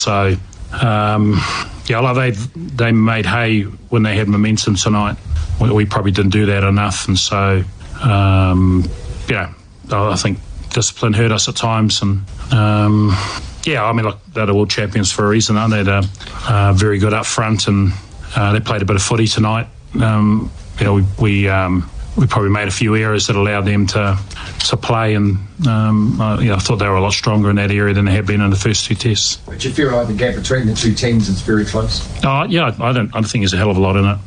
So, they made hay when they had momentum tonight. We probably didn't do that enough, and so, I think discipline hurt us at times. And, they're the world champions for a reason, aren't they? They're very good up front, and they played a bit of footy tonight. We probably made a few errors that allowed them to play, and I thought they were a lot stronger in that area than they had been in the first two tests. But you feel like the gap between the two teams is very close? I don't think there's a hell of a lot in it.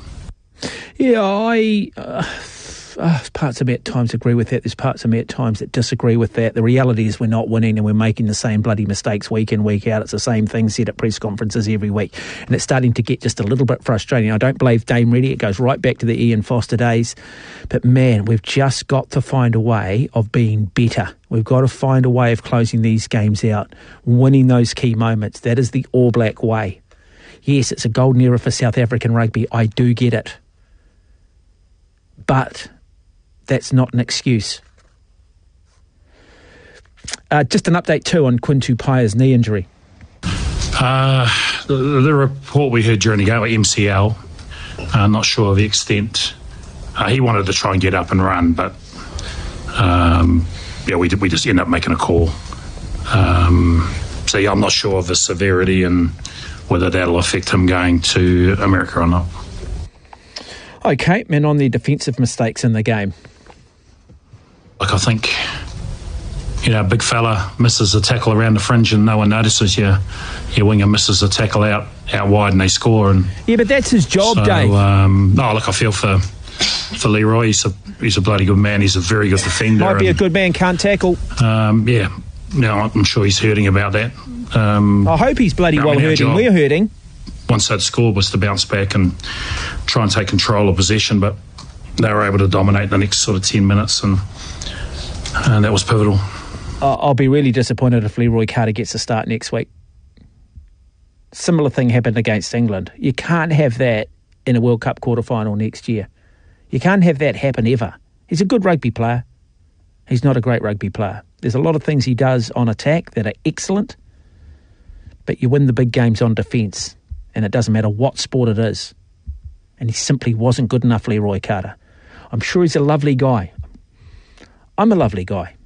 Yeah, parts of me at times agree with that. There's parts of me at times that disagree with that. The reality is we're not winning, and we're making the same bloody mistakes week in, week out. It's the same thing said at press conferences every week, and it's starting to get just a little bit frustrating. I don't believe Dame Reddy. It goes right back to the Ian Foster days. But man, we've just got to find a way of being better. We've got to find a way of closing these games out, winning those key moments. That is the All Black way. Yes, it's a golden era for South African rugby. I do get it. But that's not an excuse. Just an update too on Quinn Tupaia's knee injury. The report we heard during the game, MCL, not sure of the extent. He wanted to try and get up and run, but we just end up making a call. I'm not sure of the severity and whether that'll affect him going to America or not. Okay, and on the defensive mistakes in the game. I think, a big fella misses a tackle around the fringe and no one notices. Your winger misses a tackle out wide and they score. And yeah, but that's his job, Dave. I feel for Leroy. He's a bloody good man. He's a very good defender. Might be a good man, can't tackle. I'm sure he's hurting about that. I hope he's bloody well hurting. We're hurting. Once they'd scored was to bounce back and try and take control of possession, but they were able to dominate the next sort of 10 minutes, and that was pivotal. I'll be really disappointed if Leroy Carter gets a start next week. Similar thing happened against England. You can't have that in a World Cup quarter-final next year. You can't have that happen ever. He's a good rugby player. He's not a great rugby player. There's a lot of things he does on attack that are excellent, but you win the big games on defence, and it doesn't matter what sport it is. And he simply wasn't good enough, Leroy Carter. I'm sure he's a lovely guy. I'm a lovely guy.